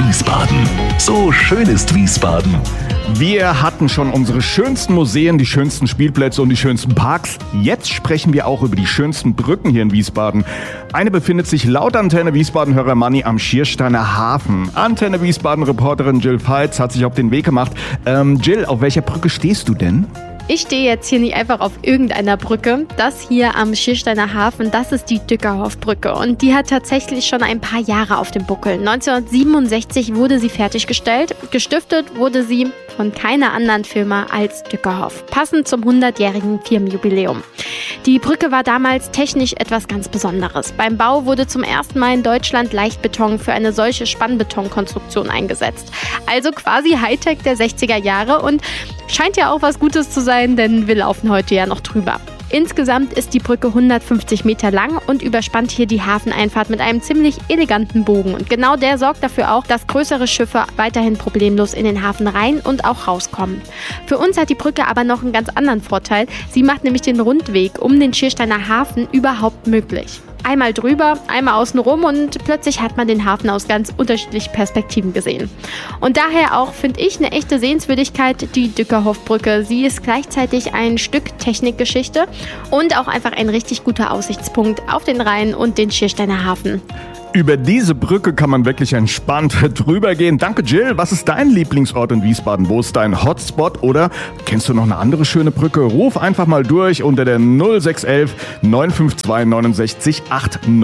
Wiesbaden. So schön ist Wiesbaden. Wir hatten schon unsere schönsten Museen, die schönsten Spielplätze und die schönsten Parks. Jetzt sprechen wir auch über die schönsten Brücken hier in Wiesbaden. Eine befindet sich laut Antenne Wiesbaden-Hörer Manni am Schiersteiner Hafen. Antenne Wiesbaden-Reporterin Jill Veits hat sich auf den Weg gemacht. Jill, auf welcher Brücke stehst du denn? Ich stehe jetzt hier nicht einfach auf irgendeiner Brücke. Das hier am Schiersteiner Hafen, das ist die Dückerhoff-Brücke. Und die hat tatsächlich schon ein paar Jahre auf dem Buckel. 1967 wurde sie fertiggestellt. Gestiftet wurde sie von keiner anderen Firma als Dückerhoff. Passend zum 100-jährigen Firmenjubiläum. Die Brücke war damals technisch etwas ganz Besonderes. Beim Bau wurde zum ersten Mal in Deutschland Leichtbeton für eine solche Spannbetonkonstruktion eingesetzt. Also quasi Hightech der 60er Jahre und scheint ja auch was Gutes zu sein, denn wir laufen heute ja noch drüber. Insgesamt ist die Brücke 150 Meter lang und überspannt hier die Hafeneinfahrt mit einem ziemlich eleganten Bogen. Und genau der sorgt dafür auch, dass größere Schiffe weiterhin problemlos in den Hafen rein und auch rauskommen. Für uns hat die Brücke aber noch einen ganz anderen Vorteil. Sie macht nämlich den Rundweg um den Schiersteiner Hafen überhaupt möglich. Einmal drüber, einmal außen rum und plötzlich hat man den Hafen aus ganz unterschiedlichen Perspektiven gesehen. Und daher auch, finde ich, eine echte Sehenswürdigkeit, die Dückerhoff-Brücke. Sie ist gleichzeitig ein Stück Technikgeschichte und auch einfach ein richtig guter Aussichtspunkt auf den Rhein und den Schiersteiner Hafen. Über diese Brücke kann man wirklich entspannt drüber gehen. Danke, Jill. Was ist dein Lieblingsort in Wiesbaden? Wo ist dein Hotspot? Oder kennst du noch eine andere schöne Brücke? Ruf einfach mal durch unter der 0611 952 69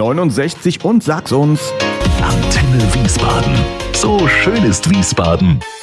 869 und sag's uns. Antenne Wiesbaden. So schön ist Wiesbaden.